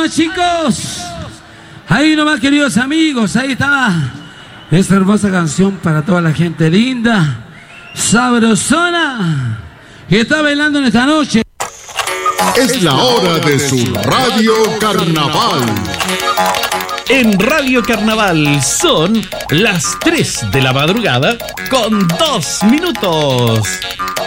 nomás, chicos. Ahí nomás, queridos amigos. Ahí está esta hermosa canción para toda la gente linda, sabrosona, que está bailando en esta noche. Es la hora de su Radio Carnaval. En Radio Carnaval son las 3 de la madrugada con 2 minutos.